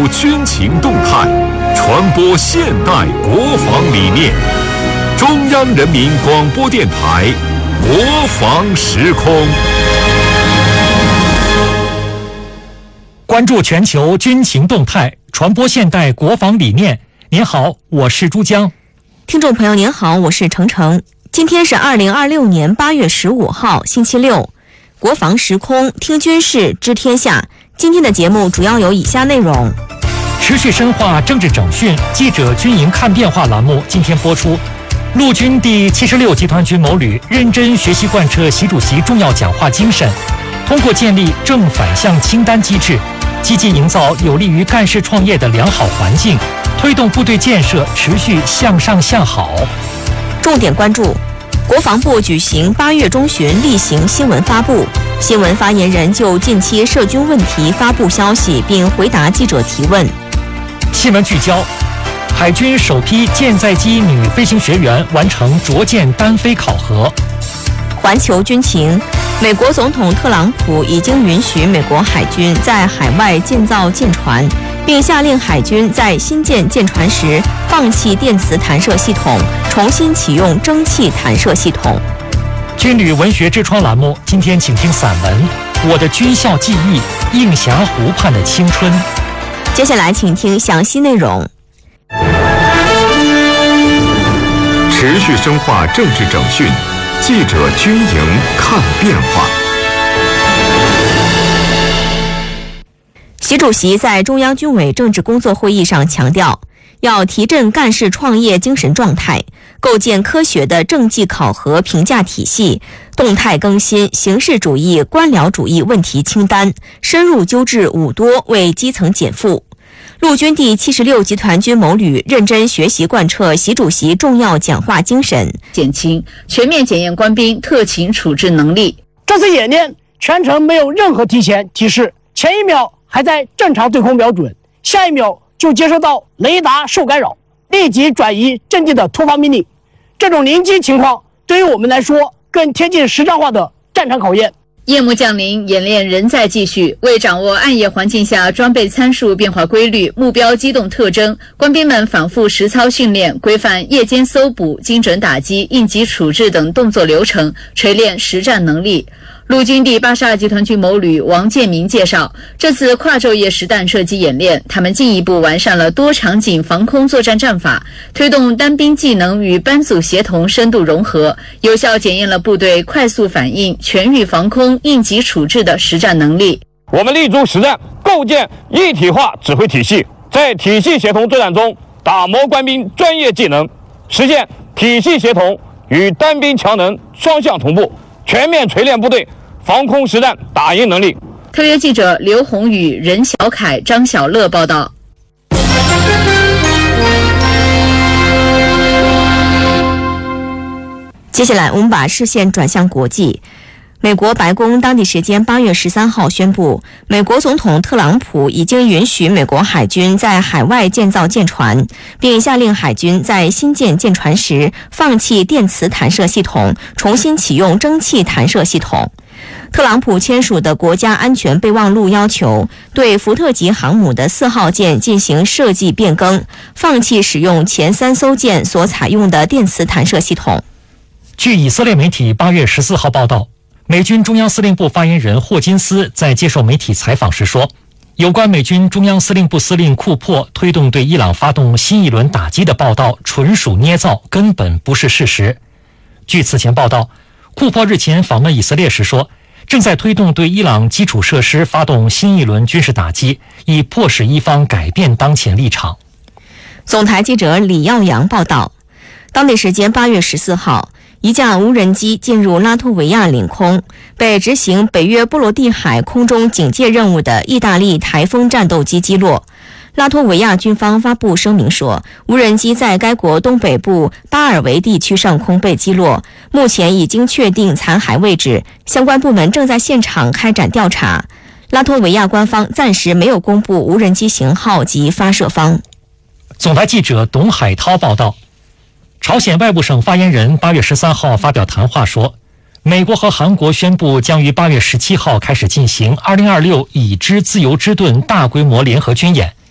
军情动态，传播现代国防理念。中央人民广播电台国防时空， 关注全球军情动态，传播现代国防理念。您好，我是珠江。 听众朋友您好，我是程程。今天是2026年8月15号，星期六。国防时空，听军事，知天下。今天的节目主要有以下内容： 持续深化政治整训，记者军营看变化栏目今天播出。陆军第76集团军某旅认真学习贯彻习主席重要讲话精神，通过建立正反向清单机制，积极营造有利于干事创业的良好环境，推动部队建设持续向上向好。 重点关注：国防部举行8月中旬例行新闻发布，新闻发言人就近期涉军问题发布消息，并回答记者提问。 新闻聚焦：海军首批舰载机女飞行学员完成着舰单飞考核。 环球军情：美国总统特朗普已经允许美国海军在海外建造舰船，并下令海军在新建舰船时放弃电磁弹射系统，重新启用蒸汽弹射系统。 军旅文学之窗栏目今天请听散文《我的军校记忆：映霞湖畔的青春》。 接下来请听详细内容。 持续深化政治整训，记者军营看变化。 习主席在中央军委政治工作会议上强调，要提振干事创业精神状态，构建科学的政绩考核评价体系，动态更新形式主义、官僚主义问题清单，深入纠治五多，为基层减负。陆军第76集团军某旅认真学习贯彻习主席重要讲话精神， 减轻全面检验官兵特勤处置能力。 这次演练全程没有任何提前提示，前一秒还在正常对空瞄准，下一秒就接收到雷达受干扰，立即转移阵地的突发命令。这种临机情况对于我们来说更贴近实战化的战场考验。 夜幕降临，演练仍在继续。为掌握暗夜环境下装备参数变化规律、目标机动特征，官兵们反复实操训练，规范夜间搜捕、精准打击、应急处置等动作流程，锤炼实战能力。陆军第82集团军某旅王建民介绍，这次跨昼夜实弹射击演练，他们进一步完善了多场景防空作战战法，推动单兵技能与班组协同深度融合，有效检验了部队快速反应、全域防空、应急处置的实战能力。 我们立足实战，构建一体化指挥体系，在体系协同作战中打磨官兵专业技能，实现体系协同与单兵强能双向同步，全面锤炼部队防空实战打赢能力。 特约记者刘宏宇、任小凯、张小乐报道。 接下来我们把视线转向国际。美国白宫当地时间8月13号宣布，美国总统特朗普已经允许美国海军在海外建造舰船，并下令海军在新建舰船时放弃电磁弹射系统，重新启用蒸汽弹射系统。特朗普签署的国家安全备忘录要求对福特级航母的4号舰进行设计变更，放弃使用前3艘舰所采用的电磁弹射系统。 据以色列媒体8月14号报道，美军中央司令部发言人霍金斯在接受媒体采访时说，有关美军中央司令部司令库珀推动对伊朗发动新一轮打击的报道纯属捏造，根本不是事实。据此前报道，库珀日前访问以色列时说，正在推动对伊朗基础设施发动新一轮军事打击，以迫使伊方改变当前立场。 总台记者李耀阳报道，当地时间8月14号，一架无人机进入拉脱维亚领空，被执行北约波罗的海空中警戒任务的意大利台风战斗机击落。拉脱维亚军方发布声明说，无人机在该国东北部巴尔维地区上空被击落，目前已经确定残骸位置，相关部门正在现场开展调查。拉脱维亚官方暂时没有公布无人机型号及发射方。 总台记者董海涛报道，朝鲜外务省发言人8月13号发表谈话说，美国和韩国宣布将于8月17号开始进行2026已知自由之盾大规模联合军演，